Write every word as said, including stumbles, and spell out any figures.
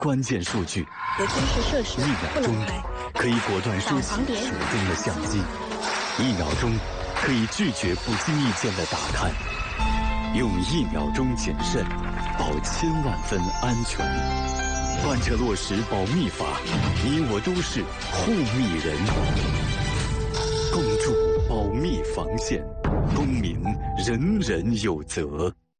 关键数据。 别军事设施一秒钟可以果断收起手中的相机，一秒钟可以拒绝不经意间的打探。用一秒钟谨慎，保千万分安全。贯彻落实保密法，你我都是护密人。共筑保密防线，公民人人有责。